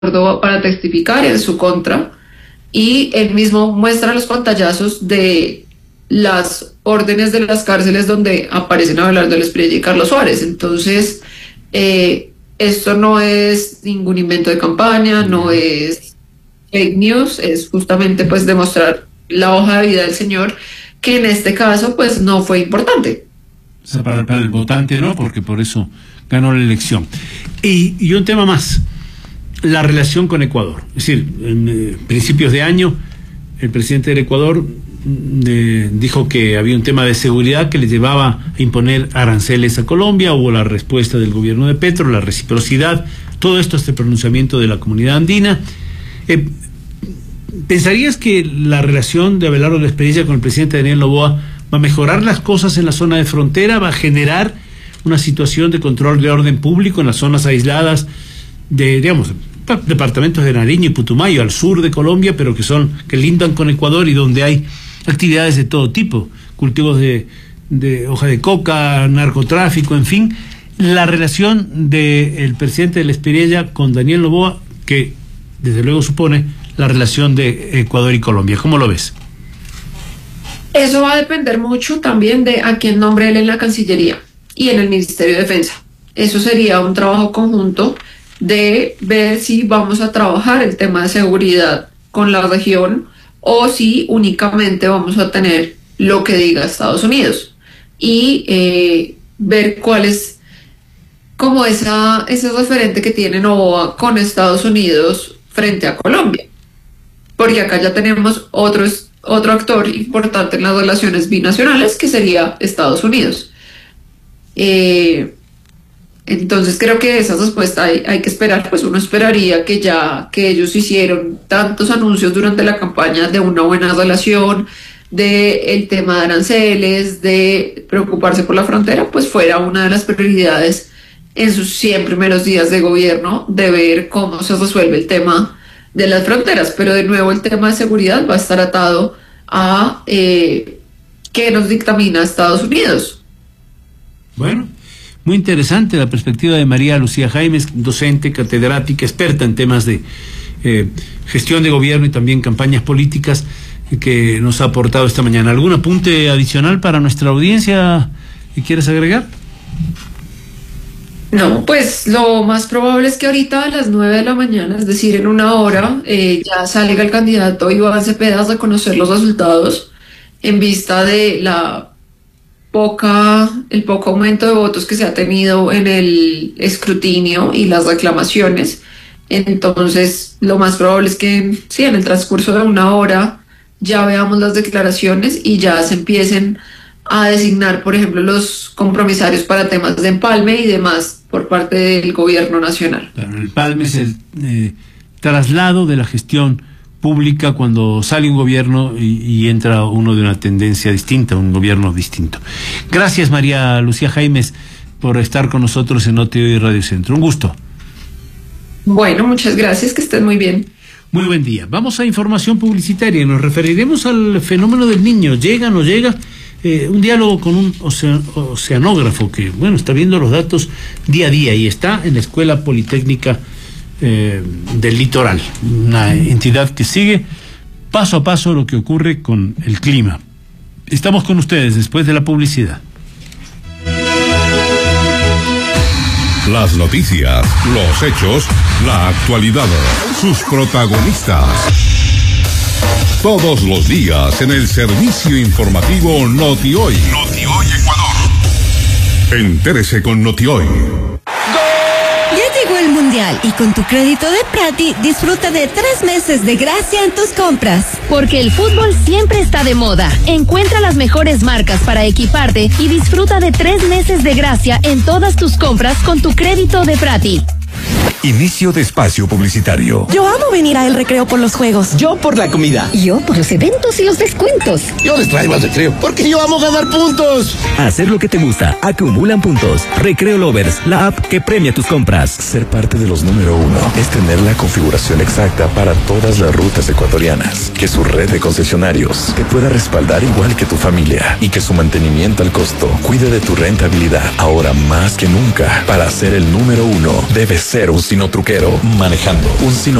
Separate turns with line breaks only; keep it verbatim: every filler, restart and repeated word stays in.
Córdoba para testificar en su contra, y él mismo muestra los pantallazos de las órdenes de las cárceles donde aparecen Abelardo Lesprilla y Carlos Suárez. Entonces, eh, esto no es ningún invento de campaña, no es fake news, es justamente pues demostrar la hoja de vida del señor, que en este caso pues no fue importante.
O sea, para, para el votante no, porque por eso ganó la elección. Y, y un tema más, la relación con Ecuador. Es decir, en eh, principios de año, el presidente del Ecuador eh, dijo que había un tema de seguridad que le llevaba a imponer aranceles a Colombia. Hubo la respuesta del gobierno de Petro, la reciprocidad, todo esto hasta el pronunciamiento de la comunidad andina. Eh, ¿Pensarías que la relación de Abelardo Lesprilla con el presidente Daniel Noboa va a mejorar las cosas en la zona de frontera, va a generar una situación de control de orden público en las zonas aisladas de, digamos, departamentos de Nariño y Putumayo, al sur de Colombia, pero que son, que lindan con Ecuador y donde hay actividades de todo tipo, cultivos de, de hoja de coca, narcotráfico, en fin, la relación del presidente de Lesprilla con Daniel Noboa, que desde luego supone la relación de Ecuador y Colombia? ¿Cómo lo ves?
Eso va a depender mucho también de a quién nombre él en la Cancillería y en el Ministerio de Defensa. Eso sería un trabajo conjunto de ver si vamos a trabajar el tema de seguridad con la región o si únicamente vamos a tener lo que diga Estados Unidos, y eh, ver cuál es como esa, ese referente que tiene Noboa con Estados Unidos frente a Colombia, porque acá ya tenemos otro, otro actor importante en las relaciones binacionales, que sería Estados Unidos. Eh, entonces creo que esa respuesta hay, hay que esperar. Pues uno esperaría que ya que ellos hicieron tantos anuncios durante la campaña de una buena relación, de el tema de aranceles, de preocuparse por la frontera, pues fuera una de las prioridades en sus cien primeros días de gobierno, de ver cómo se resuelve el tema de las fronteras. Pero de nuevo el tema de seguridad va a estar atado a eh, qué nos dictamina Estados Unidos.
Bueno, muy interesante la perspectiva de María Lucía Jaimes, docente, catedrática, experta en temas de eh, gestión de gobierno y también campañas políticas, eh, que nos ha aportado esta mañana. ¿Algún apunte adicional para nuestra audiencia que quieres agregar?
No, pues lo más probable es que ahorita a las nueve de la mañana, es decir, en una hora, eh, ya salga el candidato Iván Cepeda a conocer los resultados en vista de la poca, el poco aumento de votos que se ha tenido en el escrutinio y las reclamaciones. Entonces, lo más probable es que sí, en el transcurso de una hora ya veamos las declaraciones y ya se empiecen a designar, por ejemplo, los compromisarios para temas de empalme y demás por parte del gobierno nacional.
Claro, el empalme es el eh, traslado de la gestión pública cuando sale un gobierno y, y entra uno de una tendencia distinta, un gobierno distinto. Gracias, María Lucía Jaimes, por estar con nosotros en Noti Hoy Radio Centro. Un gusto.
Bueno, muchas gracias, que estén muy bien.
Muy buen día. Vamos a información publicitaria y nos referiremos al fenómeno del niño. ¿Llega, no llega? Eh, un diálogo con un ocean, oceanógrafo que, bueno, está viendo los datos día a día y está en la Escuela Politécnica eh, del Litoral, una entidad que sigue paso a paso lo que ocurre con el clima. Estamos con ustedes después de la publicidad.
Las noticias, los hechos, la actualidad, sus protagonistas. Todos los días en el servicio informativo Noti Hoy. Noti Hoy Ecuador. Entérese con Noti Hoy.
Ya llegó el Mundial y con tu crédito de Prati disfruta de tres meses de gracia en tus compras.
Porque el fútbol siempre está de moda. Encuentra las mejores marcas para equiparte y disfruta de tres meses de gracia en todas tus compras con tu crédito de Prati.
Inicio de espacio publicitario.
Yo amo venir a El Recreo por los juegos.
Yo por la comida.
Yo por los eventos y los descuentos.
Yo les traigo al Recreo porque yo amo ganar puntos.
Hacer lo que te gusta. Acumulan puntos. Recreo Lovers, la app que premia tus compras.
Ser parte de los número uno es tener la configuración exacta para todas las rutas ecuatorianas. Que su red de concesionarios te pueda respaldar igual que tu familia. Y que su mantenimiento al costo cuide de tu rentabilidad. Ahora más que nunca, para ser el número uno, debe ser un sino truquero manejando. Un